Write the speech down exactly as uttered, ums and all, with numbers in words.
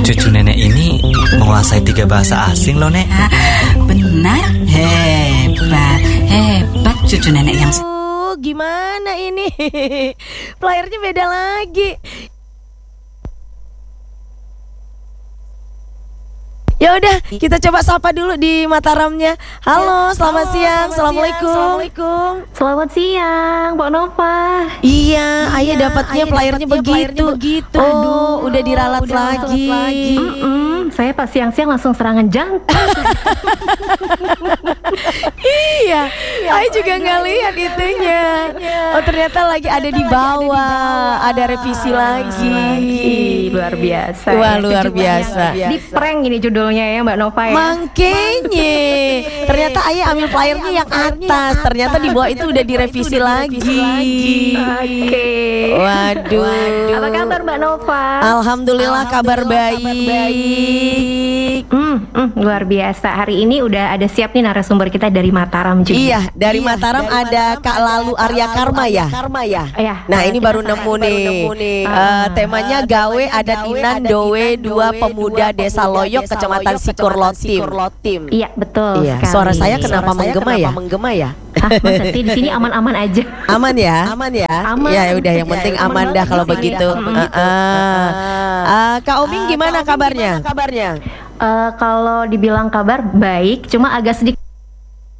Cucu nenek ini menguasai tiga bahasa asing loh, Nek. Benar, hebat, hebat cucu nenek yang... Uh, gimana ini? Playernya beda lagi. Ya udah, kita coba sapa dulu di Mataramnya. Halo, selamat Halo, siang. selamat Assalamualaikum. siang, Assalamualaikum. Selamat siang, Mbak Nova. Iya, ayah Iya, dapatnya ayah playernya dapatnya begitu. playernya begitu. Oh, Aduh, udah diralat udah lagi. diralat lagi. Mm-mm, saya pas siang-siang langsung serangan jantung. Iya, ayah juga nggak lihat itunya. Oh, ternyata lagi ada di bawah. Ada revisi lagi. Lagi, luar biasa. Wah, ya. luar Kejutan biasa. yang Di prank ini judulnya ya Mbak Nova ya. Makanya ternyata ayah ambil playernya yang atas. Ternyata di bawah itu udah direvisi lagi. Oke. Waduh. Apa kabar Mbak Nova? Alhamdulillah kabar baik. Hmm, hmm, luar biasa. Hari ini udah ada siap nih narasumber kita dari Mataram juga. Iya, dari Mataram ada Kak Lalu Arya Karma ya. Ya, Nah, eh, ini kita baru sangat- nemu nih. Eh, temanya gawe adat Inan Dowe dua pemuda Desa Loyok Kecamatan Sikur Lotim. Iya, betul Iya, sekali. suara saya kenapa menggema ya? Menggema ya? Ah, masa sih di sini aman-aman aja. Aman ya? Aman ya? Aman. Ya udah, yang penting Ya, aman aman dah kalau banget sih, begitu. ya. Heeh. Ah, Kak Oming gimana kabarnya? Kabarnya? Eh, kalau dibilang kabar baik, cuma agak sedikit